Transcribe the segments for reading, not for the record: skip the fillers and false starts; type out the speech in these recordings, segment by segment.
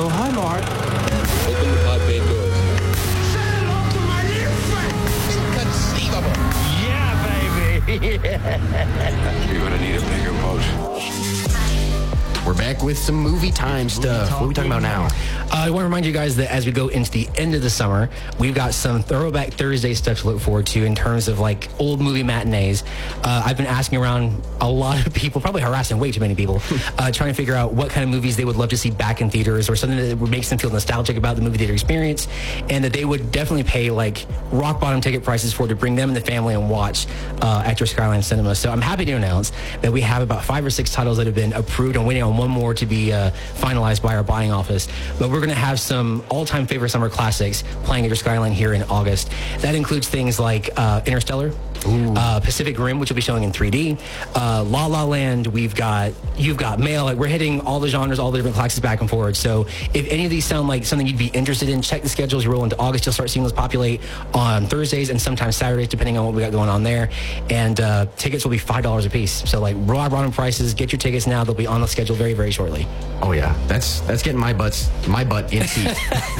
Oh, hi, Mark. Open the pod bay doors. Say hello to my little friend. Inconceivable. Yeah, baby. You're gonna need a bigger boat. We're back with some movie time stuff. What are we talking about now? I want to remind you guys that as we go into the end of the summer, we've got some Throwback Thursday stuff to look forward to in terms of like old movie matinees. I've been asking around a lot of people, probably harassing way too many people, trying to figure out what kind of movies they would love to see back in theaters or something that makes them feel nostalgic about the movie theater experience, and that they would definitely pay like rock bottom ticket prices for to bring them and the family and watch at your Skyline Cinema. So I'm happy to announce that we have about 5 or 6 titles that have been approved and waiting on one more to be finalized by our buying office. But we're going to have some all-time favorite summer classics playing at your Skyline here in August. That includes things like Interstellar, Pacific Rim, which will be showing in 3D, La La Land. You've got Mail. Like, we're hitting all the genres, all the different classics back and forward. So if any of these sound like something you'd be interested in, check the schedules. You roll into August, you'll start seeing those populate on Thursdays and sometimes Saturdays, depending on what we got going on there. And tickets will be $5 a piece. So like raw bottom prices, get your tickets now. They'll be on the schedule very, very shortly. Oh yeah, that's getting my butt in seat.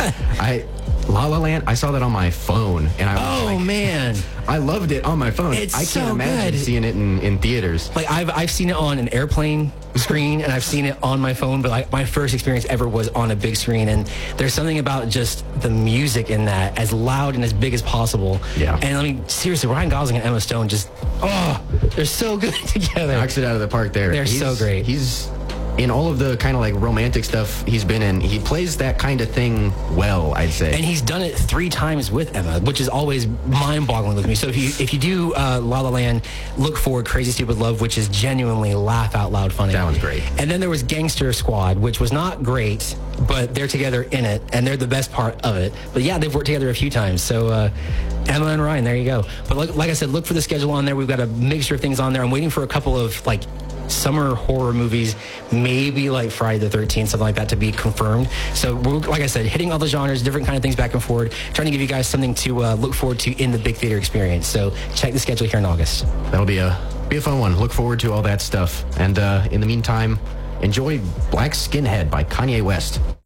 La La Land, I saw that on my phone, and I was like, man, I loved it on my phone. It's I so can't imagine good. seeing it in theaters. Like I've seen it on an airplane screen and I've seen it on my phone, but like my first experience ever was on a big screen, and there's something about just the music in that, as loud and as big as possible. Yeah. And I mean, seriously, Ryan Gosling and Emma Stone just, they're so good together. Knocks it out of the park there. They're so great. He's in all of the kind of like romantic stuff he's been in. He plays that kind of thing well, I'd say. And he's done it 3 times with Emma, which is always mind-boggling with me. So if you do La La Land, look for Crazy Stupid Love, which is genuinely laugh out loud funny. That one's great. And then there was Gangster Squad, which was not great, but they're together in it, and they're the best part of it. But yeah, they've worked together a few times. So Emma and Ryan, there you go. But like I said, look for the schedule on there. We've got a mixture of things on there. I'm waiting for a couple of like summer horror movies, maybe like Friday the 13th, something like that, to be confirmed. So we're, like I said, hitting all the genres, different kind of things back and forward, trying to give you guys something to look forward to in the big theater experience. So check the schedule here in August. That'll be a fun one. Look forward to all that stuff. And in the meantime, enjoy Black Skinhead by Kanye West.